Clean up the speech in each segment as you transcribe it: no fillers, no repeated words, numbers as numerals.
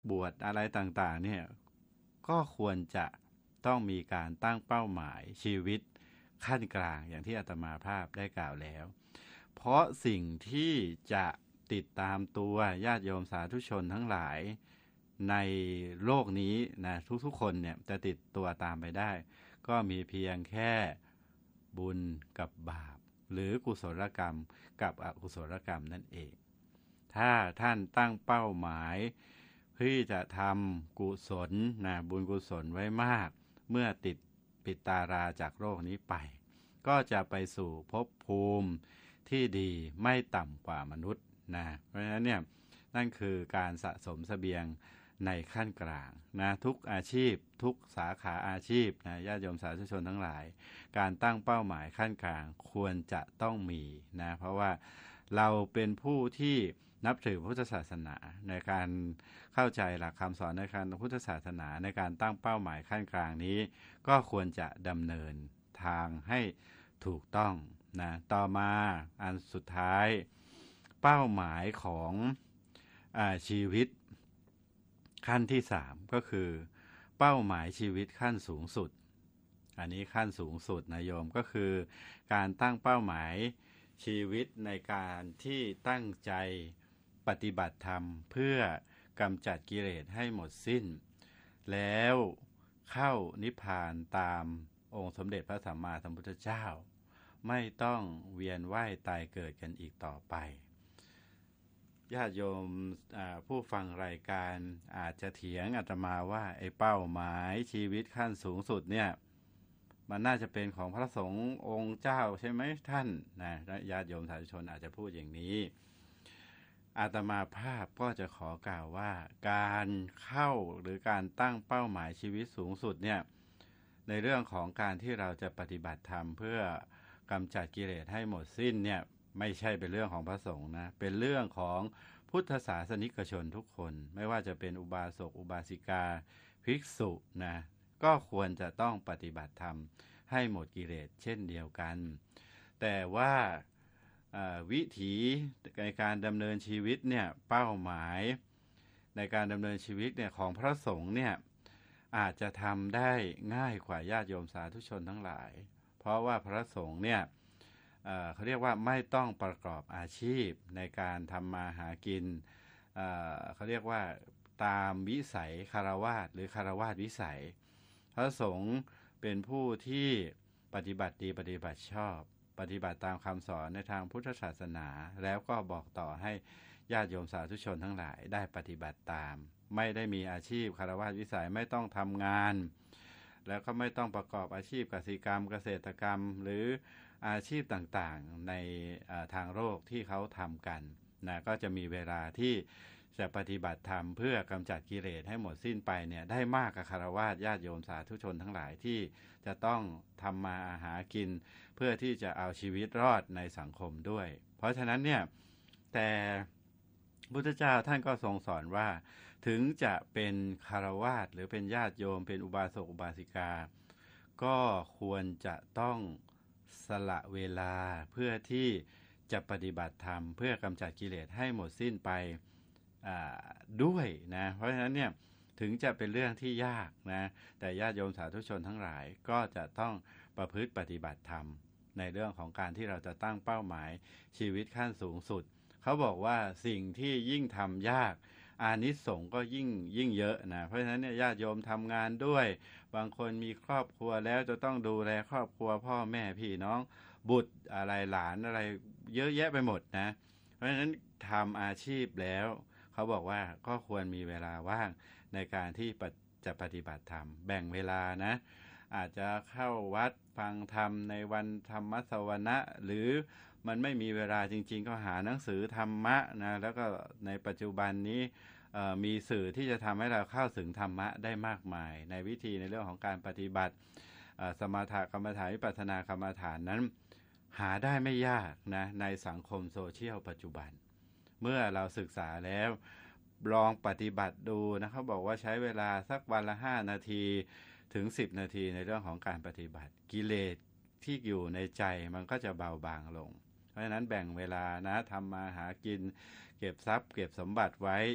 บวชอะไรต่างๆเนี่ยก็ควรจะต้องมีการตั้งเป้าหมายชีวิตขั้นกลางอย่างที่อาตมาภาพได้กล่าวแล้วเพราะสิ่งที่จะติดตามตัวญาติโยมสาธุชนทั้งหลายในโลกนี้นะทุกๆคนเนี่ยจะติดตัวตามไปได้ก็มีเพียงแค่บุญกับบาปหรือกุศลกรรมกับอกุศลกรรมนั่นเองถ้าท่านตั้งเป้าหมายที่จะทำกุศลนะบุญกุศลไว้มากเมื่อปิดตาราจากโลกนี้ไปก็จะไปสู่ภพภูมิที่ดีไม่ต่ำกว่ามนุษย์นะเพราะฉะนั้นเนี่ยนั่นคือการสะสมเสบียงในขั้นกลางนะทุกอาชีพทุกสาขาอาชีพนะญาติโยมสาธุชนทั้งหลายการตั้งเป้าหมายขั้นกลางควรจะต้องมีนะเพราะว่าเราเป็นผู้ที่นับถือพุทธศาสนาในการเข้าใจหลักคำสอนในการพุทธศาสนาในการตั้งเป้าหมายขั้นกลางนี้ก็ควรจะดำเนินทางให้ถูกต้องนะต่อมาอันสุดท้ายเป้าหมายของชีวิตขั้นที่3ก็คือเป้าหมายชีวิตขั้นสูงสุดอันนี้ขั้นสูงสุดนะโยมก็คือการตั้งเป้าหมายชีวิตในการที่ตั้งใจปฏิบัติธรรมเพื่อกำจัดกิเลสให้หมดสิ้นแล้วเข้านิพพานตามองค์สมเด็จพระสัมมาสัมพุทธเจ้าไม่ต้องเวียนว่ายตายเกิดกันอีกต่อไปญาติโยมผู้ฟังรายการอาจจะเถียงอาตมาว่าไอ้เป้าหมายชีวิตขั้นสูงสุดเนี่ยมันน่าจะเป็นของพระสงฆ์องค์เจ้าใช่ไหมท่านนะญาติโยมสาธุชนอาจจะพูดอย่างนี้อาตมาภาพก็จะขอกล่าวว่าการเข้าหรือการตั้งเป้าหมายชีวิตสูงสุดเนี่ยในเรื่องของการที่เราจะปฏิบัติธรรมเพื่อกำจัดกิเลสให้หมดสิ้นเนี่ยไม่ใช่เป็นเรื่องของพระสงฆ์นะเป็นเรื่องของพุทธศาสนิกชนทุกคนไม่ว่าจะเป็นอุบาสกอุบาสิกาภิกษุนะก็ควรจะต้องปฏิบัติธรรมให้หมดกิเลสเช่นเดียวกันแต่ว่าวิถีในการดำเนินชีวิตเนี่ยเป้าหมายในการดำเนินชีวิตเนี่ยของพระสงฆ์เนี่ยอาจจะทำได้ง่ายกว่าญาติโยมสาธุชนทั้งหลายเพราะว่าพระสงฆ์เนี่ยเขาเรียกว่าไม่ต้องประกอบอาชีพในการทำมาหากินเขาเรียกว่าตามวิสัยคฤหัสถ์หรือคฤหัสถ์วิสัยพระสงฆ์เป็นผู้ที่ปฏิบัติดีปฏิบัติชอบปฏิบัติตามคำสอนในทางพุทธศาสนาแล้วก็บอกต่อให้ญาติโยมสาธุชนทั้งหลายได้ปฏิบัติตามไม่ได้มีอาชีพคฤหัสถ์วิสัยไม่ต้องทำงานแล้วก็ไม่ต้องประกอบอาชีพกสิกรรมเกษตรกรรมหรืออาชีพต่างๆในทางโลกที่เขาทำกันนะก็จะมีเวลาที่จะปฏิบัติธรรมเพื่อกำจัดกิเลสให้หมดสิ้นไปเนี่ยได้มากกับฆราวาสญาติโยมสาธุชนทั้งหลายที่จะต้องทำมาหากินเพื่อที่จะเอาชีวิตรอดในสังคมด้วยเพราะฉะนั้นเนี่ยแต่พุทธเจ้าท่านก็ทรงสอนว่าถึงจะเป็นฆราวาสหรือเป็นญาติโยมเป็นอุบาสกอุบาสิกาก็ควรจะต้องสละเวลาเพื่อที่จะปฏิบัติธรรมเพื่อกำจัดกิเลสให้หมดสิ้นไปด้วยนะเพราะฉะนั้นเนี่ยถึงจะเป็นเรื่องที่ยากนะแต่ญาติโยมสาธุชนทั้งหลายก็จะต้องประพฤติปฏิบัติธรรมในเรื่องของการที่เราจะตั้งเป้าหมายชีวิตขั้นสูงสุดเขาบอกว่าสิ่งที่ยิ่งทำยากอานิสงส์ก็ยิ่งเยอะนะเพราะฉะนั้นเนี่ยญาติโยมทำงานด้วยบางคนมีครอบครัวแล้วจะต้องดูแลครอบครัวพ่อแม่พี่น้องบุตรอะไรหลานอะไรเยอะแยะไปหมดนะเพราะฉะนั้นทำอาชีพแล้วเขาบอกว่าก็ควรมีเวลาว่างในการที่จะปฏิบัติธรรมแบ่งเวลานะอาจจะเข้าวัดฟังธรรมในวันธรรมสวนะหรือมันไม่มีเวลาจริงๆก็หาหนังสือธรรมะนะแล้วก็ในปัจจุบันนี้มีสื่อที่จะทำให้เราเข้าถึงธรรมะได้มากมายในวิธีในเรื่องของการปฏิบัติสมถกรรมฐานวิปัสสนากรรมฐานนั้นหาได้ไม่ยากนะในสังคมโซเชียลปัจจุบันเมื่อเราศึกษาแล้วลองปฏิบัติดูนะเขาบอกว่าใช้เวลาสักวันละ5 นาทีถึง10 นาทีในเรื่องของการปฏิบัติกิเลสที่อยู่ในใจมันก็จะเบาบางลงเพราะฉะนั้นแบ่งเวลานะทำมาหากินเก็บทรัพย์เก็บสมบัติไว้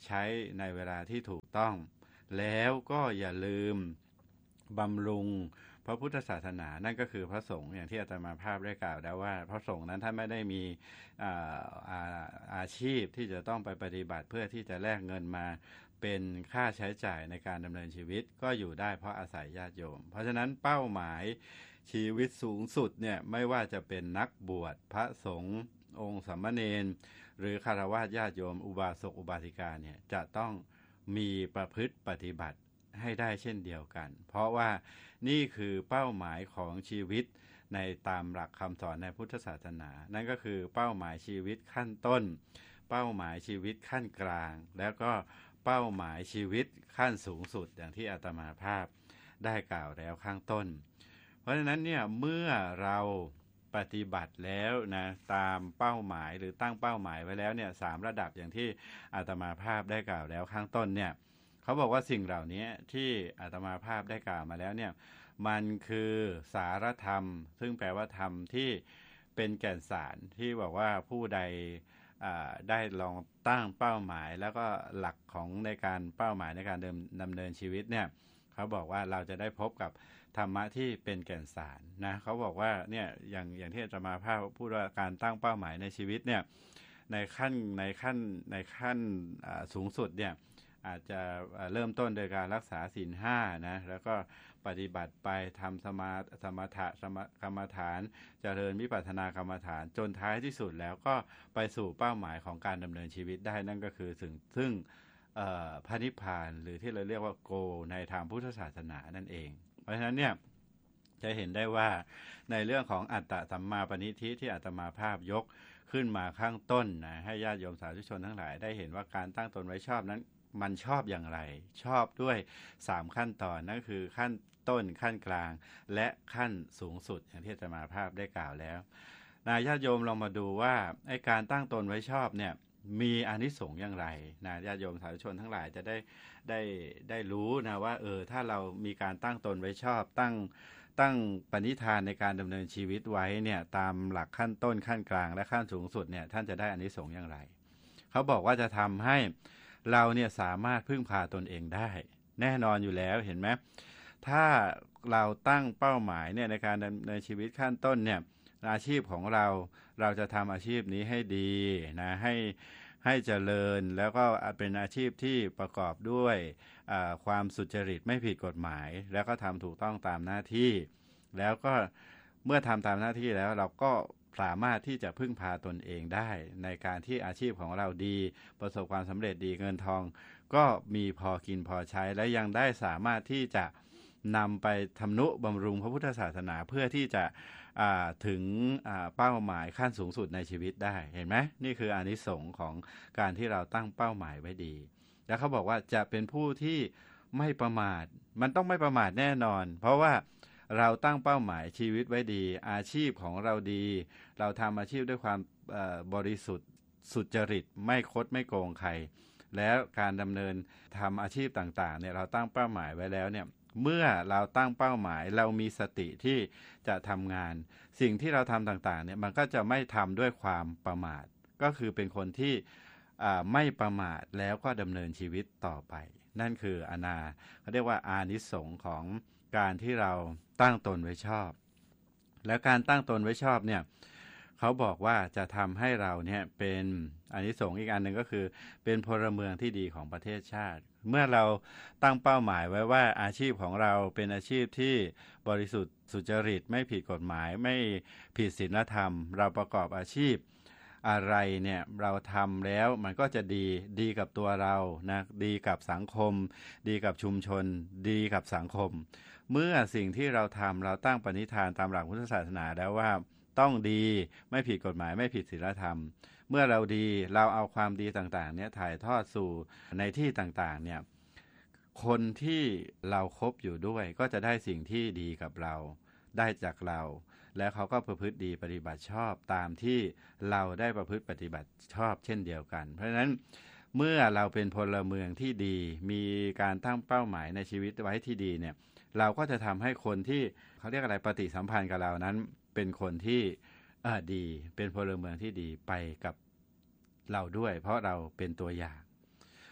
ใช้ในเวลาที่ถูกต้องแล้วก็อย่าลืมบำรุงพระพุทธศาสนานั่นก็คือพระสงฆ์อย่างที่อาตมาภาพได้กล่าวแล้วว่าพระสงฆ์นั้นท่านไม่ได้มีอาชีพที่จะต้องไปปฏิบัติเพื่อที่จะแลกเงินมาเป็นค่าใช้จ่ายในการดำเนินชีวิตก็อยู่ได้เพราะอาศัยญาติโยมเพราะฉะนั้นเป้าหมายชีวิตสูงสุดเนี่ยไม่ว่าจะเป็นนักบวชพระสงฆ์องค์สามเณรหรือคฤหัสถ์ญาติโยมอุบาสกอุบาสิกาเนี่ยจะต้องมีประพฤติปฏิบัติให้ได้เช่นเดียวกันเพราะว่านี่คือเป้าหมายของชีวิตในตามหลักคำสอนในพุทธศาสนานั่นก็คือเป้าหมายชีวิตขั้นต้นเป้าหมายชีวิตขั้นกลางแล้วก็เป้าหมายชีวิตขั้นสูงสุดอย่างที่อาตมาภาพได้กล่าวแล้วข้างต้นเพราะฉะนั้นเนี่ยเมื่อเราปฏิบัติแล้วนะตามเป้าหมายหรือตั้งเป้าหมายไว้แล้วเนี่ย3ระดับอย่างที่อาตมาภาพได้กล่าวแล้วข้างต้นเนี่ยเขาบอกว่าสิ่งเหล่านี้ที่อาตมาภาพได้กล่าวมาแล้วเนี่ยมันคือสารธรรมซึ่งแปลว่าธรรมที่เป็นแก่นสารที่บอกว่าผู้ใดได้ลองตั้งเป้าหมายแล้วก็หลักของในการเป้าหมายในการดำเนินชีวิตเนี่ยเขาบอกว่าเราจะได้พบกับธรรมะที่เป็นแก่นสารนะเขาบอกว่าเนี่ยอย่างที่อาตมาภาพพูดว่าการตั้งเป้าหมายในชีวิตเนี่ยในขั้นสูงสุดเนี่ยอาจจะเริ่มต้นโดยการรักษาศีล5นะแล้วก็ปฏิบัติไปทำสมถะกรรมฐานเจริญวิปัสสนากรรมฐานจนท้ายที่สุดแล้วก็ไปสู่เป้าหมายของการดำเนินชีวิตได้นั่นก็คือซึ่งพระนิพพานหรือที่เราเรียกว่าโกในทางพุทธศาสนานั่นเองเพราะฉะนั้นเนี่ยจะเห็นได้ว่าในเรื่องของอัตตสัมมาปณิธิที่อาตมาภาพยกขึ้นมาข้างต้นนะให้ญาติโยมสาธุชนทั้งหลายได้เห็นว่าการตั้งตนไว้ชอบนั้นมันชอบอย่างไรชอบด้วย3ขั้นตอนนั่นคือขั้นต้นขั้นกลางและขั้นสูงสุดอย่างที่อาตมาภาพได้กล่าวแล้วญาติโยมลองมาดูว่าไอ้การตั้งตนไว้ชอบเนี่ยมีอานิสงส์อย่างไรนะญาติโยมสาธุชนทั้งหลายจะได้รู้นะว่าถ้าเรามีการตั้งตนไว้ชอบตั้งปณิธานในการดำเนินชีวิตไว้เนี่ยตามหลักขั้นต้นขั้นกลางและขั้นสูงสุดเนี่ยท่านจะได้อานิสงส์อย่างไรเขาบอกว่าจะทำให้เราเนี่ยสามารถพึ่งพาตนเองได้แน่นอนอยู่แล้วเห็นไหมถ้าเราตั้งเป้าหมายเนี่ยในการดำเนินชีวิตขั้นต้นเนี่ยอาชีพของเราจะทำอาชีพนี้ให้ดีนะให้เจริญแล้วก็เป็นอาชีพที่ประกอบด้วยความสุจริตไม่ผิดกฎหมายแล้วก็ทำถูกต้องตามหน้าที่แล้วก็เมื่อทำตามหน้าที่แล้วเราก็สามารถที่จะพึ่งพาตนเองได้ในการที่อาชีพของเราดีประสบความสำเร็จดีเงินทองก็มีพอกินพอใช้และยังได้สามารถที่จะนำไปทำนุบำรุงพระพุทธศาสนาเพื่อที่จะถึงเป้าหมายขั้นสูงสุดในชีวิตได้เห็นไหมนี่คืออานิสงส์ของการที่เราตั้งเป้าหมายไว้ดีแล้วเขาบอกว่าจะเป็นผู้ที่ไม่ประมาทมันต้องไม่ประมาทแน่นอนเพราะว่าเราตั้งเป้าหมายชีวิตไว้ดีอาชีพของเราดีเราทำอาชีพด้วยความบริสุทธิ์สุจริตไม่คดไม่โกงใครแล้วการดำเนินทำอาชีพต่างๆเนี่ยเราตั้งเป้าหมายไว้แล้วเนี่ยเมื่อเราตั้งเป้าหมายเรามีสติที่จะทำงานสิ่งที่เราทำต่างๆเนี่ยมันก็จะไม่ทำด้วยความประมาทก็คือเป็นคนที่ไม่ประมาทแล้วก็ดำเนินชีวิตต่อไปนั่นคือเขาเรียกว่าอานิสงส์ของการที่เราตั้งตนไว้ชอบแล้วการตั้งตนไว้ชอบเนี่ยเขาบอกว่าจะทำให้เราเนี่ยเป็นอานิสงส์อีกอันหนึ่งก็คือเป็นพลเมืองที่ดีของประเทศชาติเมื่อเราตั้งเป้าหมายไว้ว่าอาชีพของเราเป็นอาชีพที่บริสุทธิ์สุจริตไม่ผิดกฎหมายไม่ผิดศีลธรรมเราประกอบอาชีพอะไรเนี่ยเราทำแล้วมันก็จะดีกับตัวเรานะดีกับสังคมดีกับชุมชนดีกับสังคมเมื่อสิ่งที่เราทำเราตั้งปณิธานตามหลักพุทธศาสนาแล้วว่าต้องดีไม่ผิดกฎหมายไม่ผิดศีลธรรมเมื่อเราดีเราเอาความดีต่างๆเนี่ยถ่ายทอดสู่ในที่ต่างๆเนี่ยคนที่เราคบอยู่ด้วยก็จะได้สิ่งที่ดีกับเราได้จากเราแล้วเขาก็ประพฤติดีปฏิบัติชอบตามที่เราได้ประพฤติปฏิบัติชอบเช่นเดียวกันเพราะฉะนั้นเมื่อเราเป็นพลเมืองที่ดีมีการตั้งเป้าหมายในชีวิตไว้ที่ดีเนี่ยเราก็จะทำให้คนที่เขาเรียกอะไรปฏิสัมพันธ์กับเรานั้นเป็นคนที่ดีเป็นพลเมืองที่ดีไปกับเราด้วยเพราะเราเป็นตัวอย่าง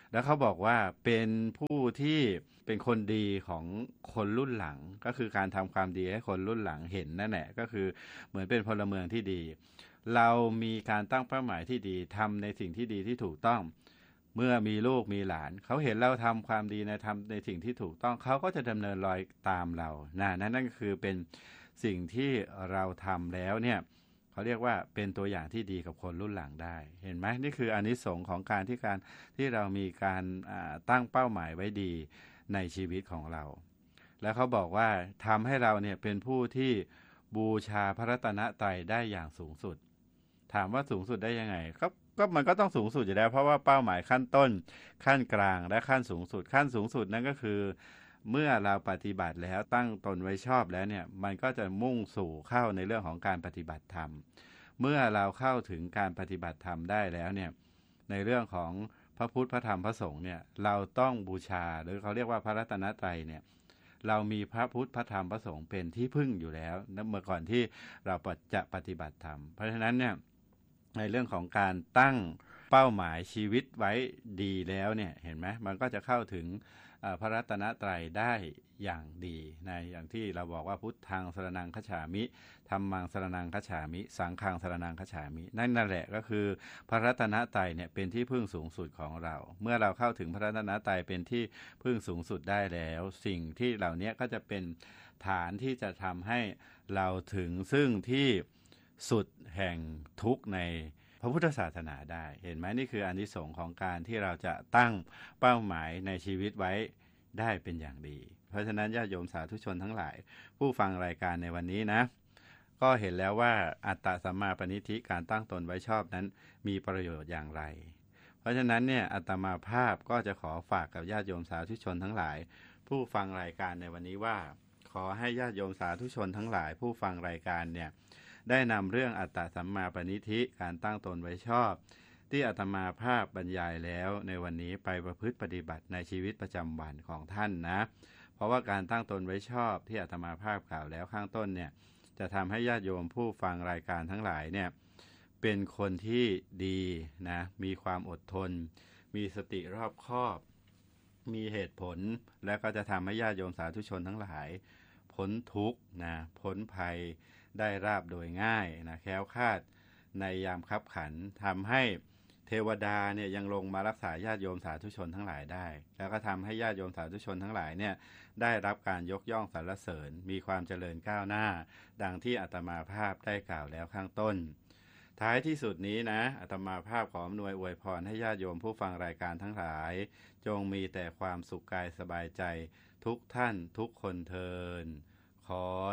แล้วเขาบอกว่าเป็นผู้ที่เป็นคนดีของคนรุ่นหลังก็คือการทำความดีให้คนรุ่นหลังเห็นนั่นแหละก็คือเหมือนเป็นพลเมืองที่ดีเรามีการตั้งเป้าหมายที่ดีทำในสิ่งที่ดีที่ถูกต้องเมื่อมีลูกมีหลานเขาเห็นเราทำความดีทำในสิ่งที่ถูกต้องเขาก็จะดำเนินรอยตามเรานั่นก็คือเป็นสิ่งที่เราทำแล้วเนี่ยเขาเรียกว่าเป็นตัวอย่างที่ดีกับคนรุ่นหลังได้เห็นไหมนี่คืออานิสงส์ของการที่เรามีการตั้งเป้าหมายไว้ดีในชีวิตของเราแล้วเขาบอกว่าทำให้เราเนี่ยเป็นผู้ที่บูชาพระรัตนตรัยได้อย่างสูงสุดถามว่าสูงสุดได้ยังไงก็มันก็ต้องสูงสุดอยู่แล้วเพราะว่าเป้าหมายขั้นต้นขั้นกลางและขั้นสูงสุดขั้นสูงสุดนั่นก็คือเมื่อเราปฏิบัติแล้วตั้งตนไว้ชอบแล้วเนี่ยมันก็จะมุ่งสู่เข้าในเรื่องของการปฏิบัติธรรมเมื่อเราเข้าถึงการปฏิบัติธรรมได้แล้วเนี่ยในเรื่องของพระพุทธพระธรรมพระสงฆ์เนี่ยเราต้องบูชาหรือเขาเรียกว่าพระรัตนตรัยเนี่ยเรามีพระพุทธพระธรรมพระสงฆ์เป็นที่พึ่งอยู่แล้วเมื่อก่อนที่เราจะปฏิบัติธรรมเพราะฉะนั้นเนี่ยในเรื่องของการตั้งเป้าหมายชีวิตไว้ดีแล้วเนี่ยเห็นไหมมันก็จะเข้าถึงพระรัตนตรัยได้อย่างดีในอย่างที่เราบอกว่าพุทธังสรณังคัจฉามิธัมมังสรณังคัจฉามิสังฆังสรณังคัจฉามินั่นแหละก็คือพระรัตนตรัยเนี่ยเป็นที่พึ่งสูงสุดของเราเมื่อเราเข้าถึงพระรัตนตรัยเป็นที่พึ่งสูงสุดได้แล้วสิ่งที่เหล่านี้ก็จะเป็นฐานที่จะทำให้เราถึงซึ่งที่สุดแห่งทุกข์ในพระพุทธศาสนาได้เห็นไหมนี่คืออานิสงส์ของการที่เราจะตั้งเป้าหมายในชีวิตไว้ได้เป็นอย่างดีเพราะฉะนั้นญาติโยมสาธุชนทั้งหลายผู้ฟังรายการในวันนี้นะก็เห็นแล้วว่าอัตตสัมมาปณิธิการตั้งตนไว้ชอบนั้นมีประโยชน์อย่างไรเพราะฉะนั้นเนี่ยอาตมาภาพก็จะขอฝากกับญาติโยมสาธุชนทั้งหลายผู้ฟังรายการในวันนี้ว่าขอให้ญาติโยมสาธุชนทั้งหลายผู้ฟังรายการเนี่ยได้นำเรื่องอัตตสัมมาปณิธิการตั้งตนไว้ชอบที่อาตมาภาพบรรยายแล้วในวันนี้ไปประพฤติปฏิบัติในชีวิตประจำวันของท่านนะเพราะว่าการตั้งตนไว้ชอบที่อาตมาภาพกล่าวแล้วข้างต้นเนี่ยจะทำให้ญาติโยมผู้ฟังรายการทั้งหลายเนี่ยเป็นคนที่ดีนะมีความอดทนมีสติรอบคอบมีเหตุผลและก็จะทำให้ญาติโยมสาธุชนทั้งหลายพ้นทุกข์นะพ้นภัยได้ราบโดยง่ายนะแคล้วคลาดในยามคับขันทำให้เทวดาเนี่ยยังลงมารักษาญาติโยมสาธุชนทั้งหลายได้แล้วก็ทำให้ญาติโยมสาธุชนทั้งหลายเนี่ยได้รับการยกย่องสรรเสริญมีความเจริญก้าวหน้าดังที่อาตมาภาพได้กล่าวแล้วข้างต้นท้ายที่สุดนี้นะอาตมาภาพขออำนวยอวยพรให้ญาติโยมผู้ฟังรายการทั้งหลายจงมีแต่ความสุขกายสบายใจทุกท่านทุกคนเทอญขอ